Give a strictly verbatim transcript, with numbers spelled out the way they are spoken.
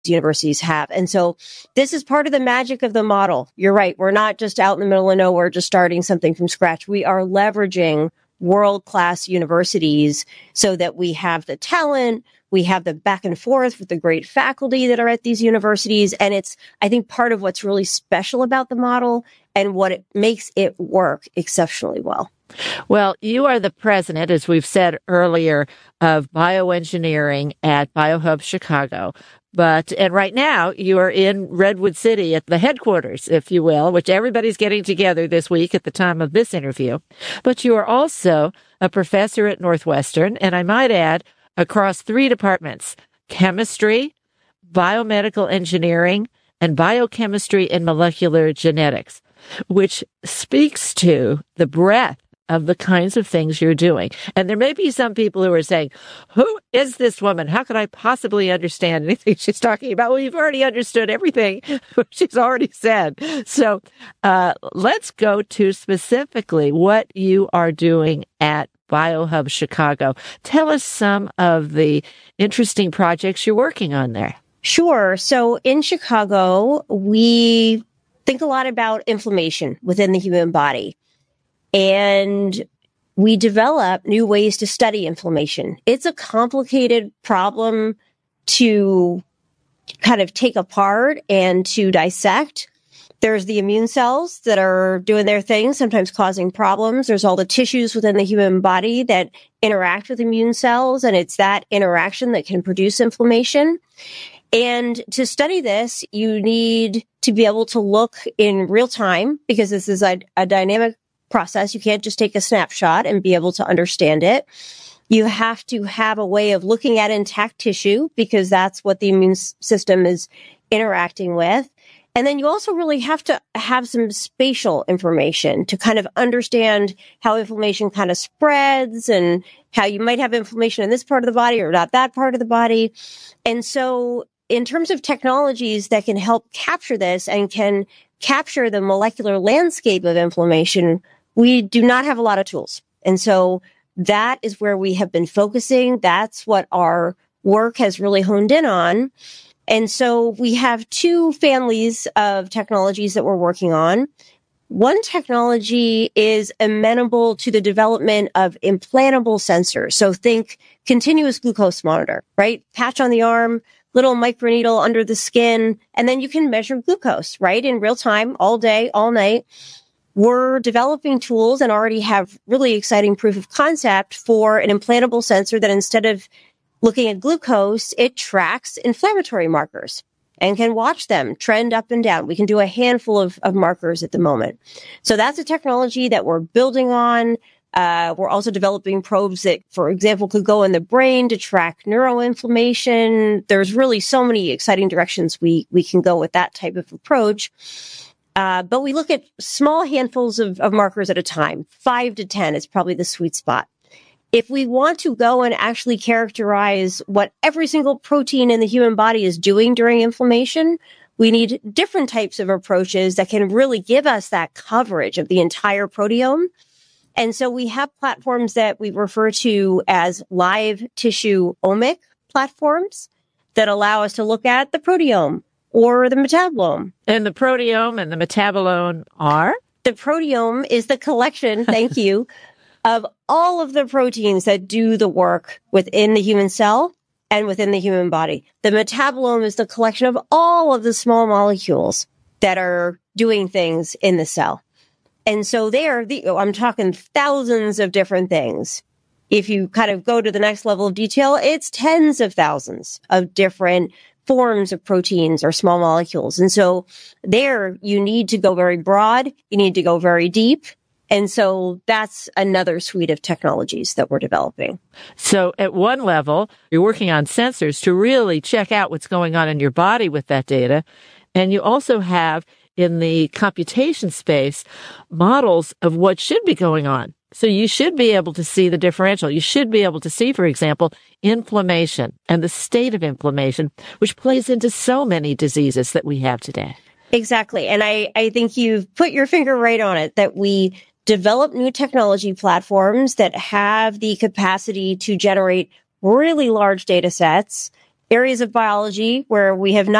universities have. And so this is part of the magic of the model. You're right. We're not just out in the middle of nowhere, just starting something from scratch. We are leveraging world-class universities so that we have the talent, we have the back and forth with the great faculty that are at these universities. And it's, I think, part of what's really special about the model and what it makes it work exceptionally well. Well, you are the president, as we've said earlier, of bioengineering at BioHub Chicago. But, and right now you are in Redwood City at the headquarters, if you will, which everybody's getting together this week at the time of this interview. But you are also a professor at Northwestern, and I might add, across three departments: chemistry, biomedical engineering, and biochemistry and molecular genetics, which speaks to the breadth of the kinds of things you're doing. And there may be some people who are saying, who is this woman? How could I possibly understand anything she's talking about? Well, you've already understood everything she's already said. So uh, let's go to specifically what you are doing at BioHub Chicago. Tell us some of the interesting projects you're working on there. Sure. So in Chicago, we think a lot about inflammation within the human body. And we develop new ways to study inflammation. It's a complicated problem to kind of take apart and to dissect. There's the immune cells that are doing their thing, sometimes causing problems. There's all the tissues within the human body that interact with immune cells, and it's that interaction that can produce inflammation. And to study this, you need to be able to look in real time, because this is a, a dynamic process. You can't just take a snapshot and be able to understand it. You have to have a way of looking at intact tissue, because that's what the immune system is interacting with. And then you also really have to have some spatial information to kind of understand how inflammation kind of spreads and how you might have inflammation in this part of the body or not that part of the body. And so in terms of technologies that can help capture this and can capture the molecular landscape of inflammation, we do not have a lot of tools. And so that is where we have been focusing. That's what our work has really honed in on. And so we have two families of technologies that we're working on. One technology is amenable to the development of implantable sensors. So think continuous glucose monitor, right? Patch on the arm, little microneedle under the skin, and then you can measure glucose, right? In real time, all day, all night. We're developing tools and already have really exciting proof of concept for an implantable sensor that instead of looking at glucose, it tracks inflammatory markers and can watch them trend up and down. We can do a handful of, of markers at the moment. So that's a technology that we're building on. Uh, we're also developing probes that, for example, could go in the brain to track neuroinflammation. There's really so many exciting directions we, we can go with that type of approach. Uh, but we look at small handfuls of, of markers at a time. Five to ten is probably the sweet spot. If we want to go and actually characterize what every single protein in the human body is doing during inflammation, we need different types of approaches that can really give us that coverage of the entire proteome. And so we have platforms that we refer to as live tissue omic platforms that allow us to look at the proteome or the metabolome. And the proteome and the metabolome are? The proteome is the collection, thank you, of all of the proteins that do the work within the human cell and within the human body. The metabolome is the collection of all of the small molecules that are doing things in the cell. And so there, the, I'm talking thousands of different things. If you kind of go to the next level of detail, it's tens of thousands of different forms of proteins or small molecules. And so there, you need to go very broad. You need to go very deep. And so that's another suite of technologies that we're developing. So at one level, you're working on sensors to really check out what's going on in your body with that data. And you also have, in the computation space, models of what should be going on. So you should be able to see the differential. You should be able to see, for example, inflammation and the state of inflammation, which plays into so many diseases that we have today. Exactly. And I, I think you've put your finger right on it, that we develop new technology platforms that have the capacity to generate really large data sets areas of biology where we have not